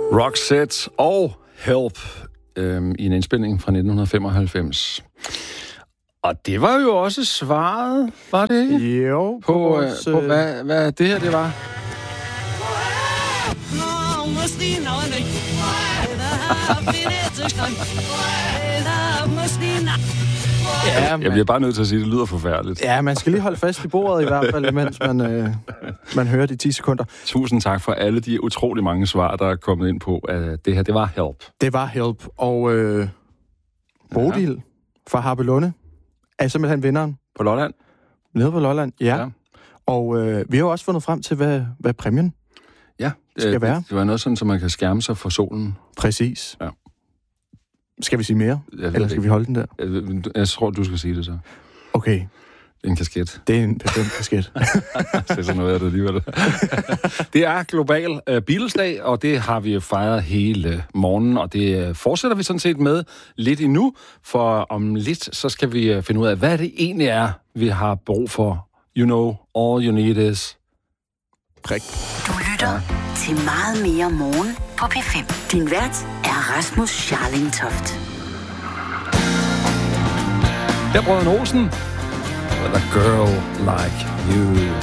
Roxette og Help i en indspilning fra 1995. Og det var jo også svaret, var det ikke? Jo. På hvad det her det var. Ja, jeg bliver bare nødt til at sige, at det lyder forfærdeligt. Ja, man skal lige holde fast i bordet i hvert fald, mens man hører de 10 sekunder. Tusind tak for alle de utrolig mange svar, der er kommet ind på, at det her, det var Help. Det var Help, og Bodil fra Harpelunde er simpelthen vinderen. På Lolland? Nede på Lolland, ja. Og vi har jo også fundet frem til, hvad præmien skal være. Det var noget sådan, så man kan skærme sig for solen. Præcis. Ja. Skal vi sige mere? Eller skal vi holde den der? Jeg tror, du skal sige det så. Okay. En kasket. Det er en bestemt kasket. Det er sådan noget af det alligevel. Det er global Beatles-dag, og det har vi fejret hele morgenen, og det fortsætter vi sådan set med lidt endnu, for om lidt, så skal vi finde ud af, hvad det egentlig er, vi har brug for. You know, all you need is... Prik. Du lytter til meget mere morgen på P5. Din vært er Rasmus Scharling Toft. Der Brødrene Olsen. With a girl like you.